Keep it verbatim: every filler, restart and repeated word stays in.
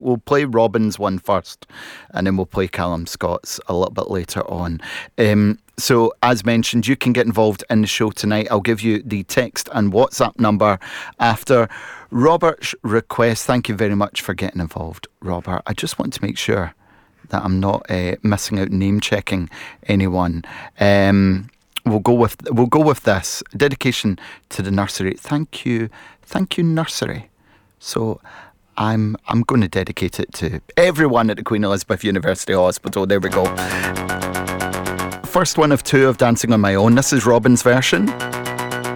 we'll play Robin's one first, and then we'll play Callum Scott's a little bit later on. Um, so, as mentioned, you can get involved in the show tonight. I'll give you the text and WhatsApp number after Robert's request. Thank you very much for getting involved, Robert. I just want to make sure that I'm not uh, missing out name checking anyone. Um, we'll go with we'll go with this dedication to the nursery. Thank you, thank you, nursery. So I'm I'm going to dedicate it to everyone at the Queen Elizabeth University Hospital. There we go. First one of two of Dancing on My Own. This is Robin's version.